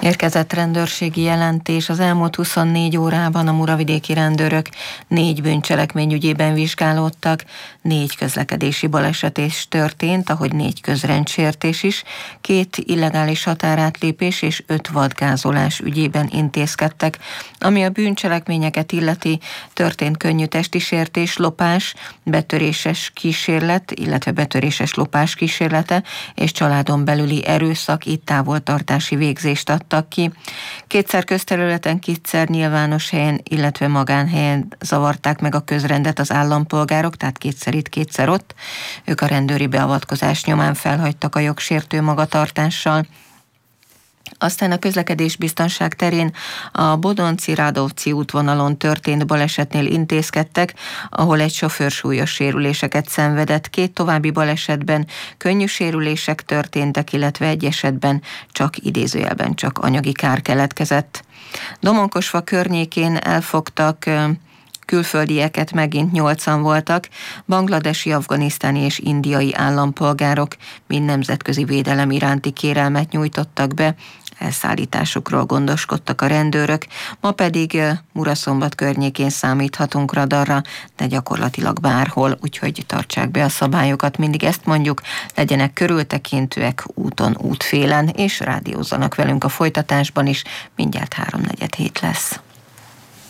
Érkezett rendőrségi jelentés. Az elmúlt 24 órában a muravidéki rendőrök 4 bűncselekmény ügyében vizsgálódtak, 4 közlekedési baleset is történt, ahogy 4 közrendsértés is, 2 illegális határátlépés és 5 vadgázolás ügyében intézkedtek. Ami a bűncselekményeket illeti, történt könnyű testi sértés, lopás, betöréses kísérlet, illetve betöréses lopás kísérlete és családon belüli erőszak, itt távoltartási végzést adtak ki. 2-szer közterületen, 2-szer nyilvános helyen, illetve magánhelyen zavarták meg a közrendet az állampolgárok, tehát 2-szer itt, 2-szer ott. Ők a rendőri beavatkozás nyomán felhagytak a jogsértő magatartással. Aztán a közlekedésbiztonság terén a Bodonci-Radovci útvonalon történt balesetnél intézkedtek, ahol egy sofőr súlyos sérüléseket szenvedett. 2 további balesetben könnyű sérülések történtek, illetve egy esetben idézőjelben csak anyagi kár keletkezett. Domonkosfa környékén elfogtak külföldieket, megint 8-an voltak, bangladesi, afganisztáni és indiai állampolgárok, mind nemzetközi védelem iránti kérelmet nyújtottak be, elszállításukról gondoskodtak a rendőrök, ma pedig Muraszombat környékén számíthatunk radarra, de gyakorlatilag bárhol, úgyhogy tartsák be a szabályokat, mindig ezt mondjuk, legyenek körültekintőek úton, útfélen, és rádiózzanak velünk a folytatásban is, mindjárt 3:47 lesz.